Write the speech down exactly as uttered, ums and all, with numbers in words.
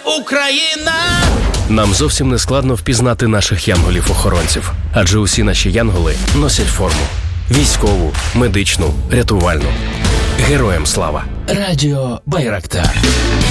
Україна! Нам зовсім не складно впізнати наших янголів-охоронців, адже усі наші янголи носять форму. Військову, медичну, рятувальну. Героям слава! Радіо Байрактар.